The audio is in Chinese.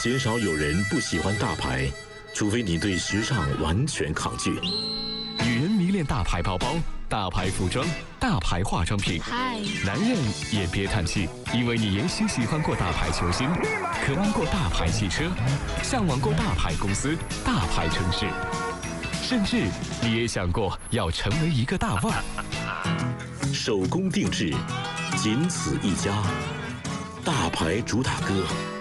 鲜少有人不喜欢大牌，除非你对时尚完全抗拒。 女人迷恋大牌包包、大牌服装、大牌化妆品。男人也别叹气，因为你也许喜欢过大牌球星，渴望过大牌汽车，向往过大牌公司、大牌城市，甚至你也想过要成为一个大腕。 手工定制，仅此一家。大牌主打歌。